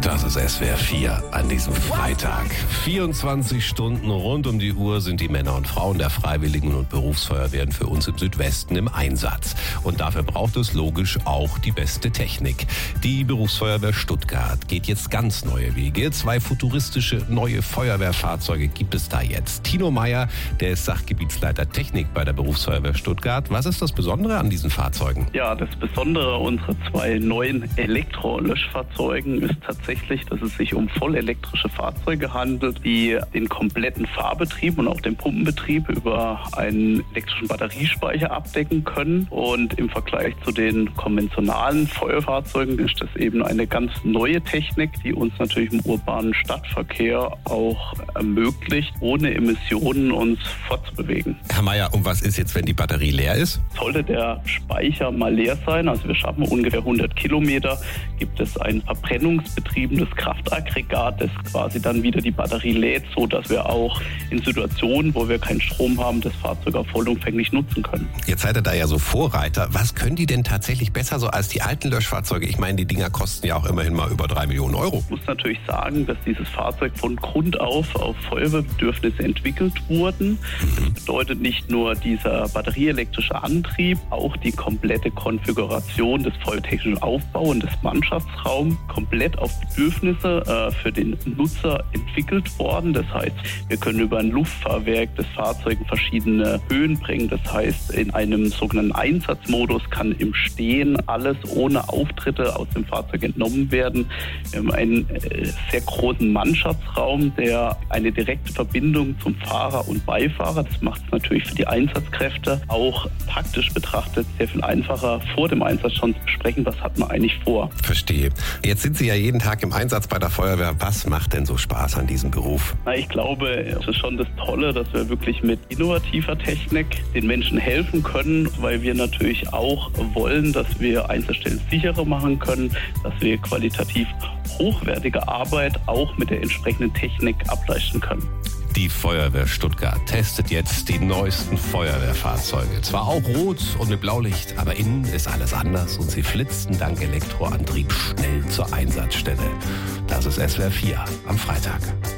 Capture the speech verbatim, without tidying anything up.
Das ist S W R vier an diesem Freitag. vierundzwanzig Stunden rund um die Uhr sind die Männer und Frauen der Freiwilligen und Berufsfeuerwehren für uns im Südwesten im Einsatz. Und dafür braucht es logisch auch die beste Technik. Die Berufsfeuerwehr Stuttgart geht jetzt ganz neue Wege. Zwei futuristische neue Feuerwehrfahrzeuge gibt es da jetzt. Tino Meyer, der ist Sachgebietsleiter Technik bei der Berufsfeuerwehr Stuttgart. Was ist das Besondere an diesen Fahrzeugen? Ja, das Besondere unserer zwei neuen Elektrolöschfahrzeugen ist tatsächlich, dass es sich um vollelektrische Fahrzeuge handelt, die den kompletten Fahrbetrieb und auch den Pumpenbetrieb über einen elektrischen Batteriespeicher abdecken können. Und im Vergleich zu den konventionalen Feuerfahrzeugen ist das eben eine ganz neue Technik, die uns natürlich im urbanen Stadtverkehr auch ermöglicht, ohne Emissionen uns fortzubewegen. Herr Meyer, und was ist jetzt, wenn die Batterie leer ist? Sollte der Speicher mal leer sein, also wir schaffen ungefähr hundert Kilometer, gibt es ein verbrennungsbetriebenes Kraftaggregat, das quasi dann wieder die Batterie lädt, so dass wir auch in Situationen, wo wir keinen Strom haben, das Fahrzeug auch vollumfänglich nutzen können. Jetzt seid ihr da ja so Vorreiter. Was können die denn tatsächlich besser so als die alten Löschfahrzeuge? Ich meine, die Dinger kosten ja auch immerhin mal über drei Millionen Euro. Ich muss natürlich sagen, dass dieses Fahrzeug von Grund auf auf Feuerwehrbedürfnisse entwickelt wurden. Das bedeutet nicht nur dieser batterieelektrische Antrieb, auch die komplette Konfiguration des feuertechnischen Aufbaus und des Mannschaftsraums komplett auf Bedürfnisse äh, für den Nutzer entwickelt worden. Das heißt, wir können über ein Luftfahrwerk des Fahrzeugs verschiedene Höhen bringen. Das heißt, in einem sogenannten Einsatzmodus kann im Stehen alles ohne Auftritte aus dem Fahrzeug entnommen werden. Wir haben einen äh, sehr großen Mannschaftsraum, der eine direkte Verbindung zum Fahrer und Beifahrer. Das macht es natürlich für die Einsatzkräfte auch taktisch betrachtet sehr viel einfacher, vor dem Einsatz schon zu besprechen, was hat man eigentlich vor. Verstehe. Jetzt sind Sie ja jeden Tag im Einsatz bei der Feuerwehr. Was macht denn so Spaß an diesem Beruf? Na, ich glaube, es ist schon das Tolle, dass wir wirklich mit innovativer Technik den Menschen helfen können, weil wir natürlich auch wollen, dass wir Einsatzstellen sicherer machen können, dass wir qualitativ hochwertige Arbeit auch mit der entsprechenden Technik ableisten können. Die Feuerwehr Stuttgart testet jetzt die neuesten Feuerwehrfahrzeuge. Zwar auch rot und mit Blaulicht, aber innen ist alles anders und sie flitzen dank Elektroantrieb schnell zur Einsatzstelle. Das ist S W R vier am Freitag.